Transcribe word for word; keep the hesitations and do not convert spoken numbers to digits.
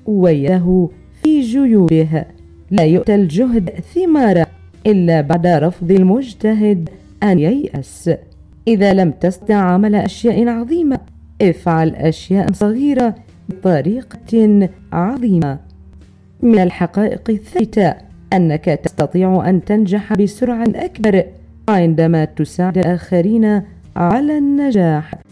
ويده في جيوبه. لا يؤتى الجهد ثماره إلا بعد رفض المجتهد أن ييأس. إذا لم تستطع عمل أشياء عظيمة، افعل أشياء صغيرة بطريقة عظيمة. من الحقائق الثابتة أنك تستطيع أن تنجح بسرعة أكبر عندما تساعد الآخرين على النجاح.